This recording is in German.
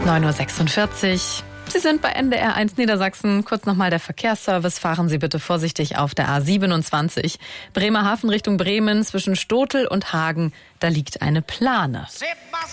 9:46 Uhr. Sie sind bei NDR 1 Niedersachsen. Kurz nochmal der Verkehrsservice. Fahren Sie bitte vorsichtig auf der A27. Bremerhaven Richtung Bremen zwischen Stotel und Hagen. Da liegt eine Plane.